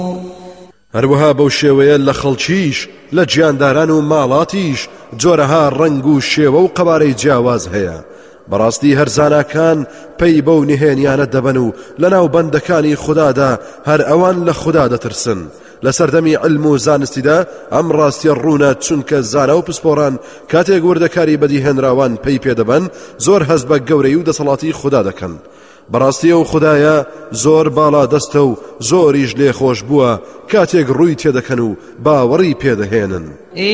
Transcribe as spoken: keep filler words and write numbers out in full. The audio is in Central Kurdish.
هەروەها بەو شێوەیە لە خەڵکیش لە گیانداران و ماڵاتیش جۆرەها ڕەنگ و شێوە و قەبارەی جیاواز هەیە. بەڕاستی هەر زاناکان پەی بەو نهێنیانە دەبن و لەناو بەندەکانی خوددادا هەر ئەوان لە خوددا دەترسن. لە سەردەمی علم و زانستیدا ئەم ڕاستیە ڕوونە چونکە زانە و پسپۆڕان کاتێک وردەکاری بەدیهێنراوان پەی پێدەبن زۆر هەست بە گەورەی و دەسەڵاتی خوددا دەکەن. بەڕاستی ئەو خوددایە زۆر باڵا دەستە و زۆریش لێخۆش بووە کاتێک ڕووی تێدەکەن و باوەڕی پێدەهێنن.